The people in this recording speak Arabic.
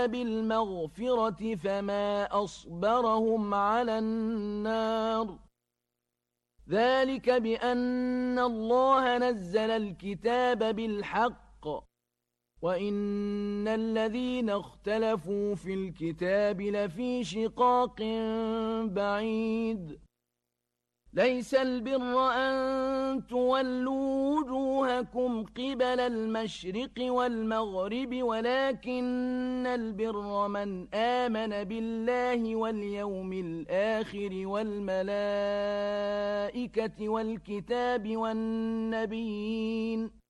بالمغفرة فما أصبرهم على النار ذلك بأن الله نزل الكتاب بالحق وإن الذين اختلفوا في الكتاب لفي شقاق بعيد ليس البر أن تولوا وجوهكم قبل المشرق والمغرب ولكن البر من آمن بالله واليوم الآخر والملائكة والكتاب والنبيين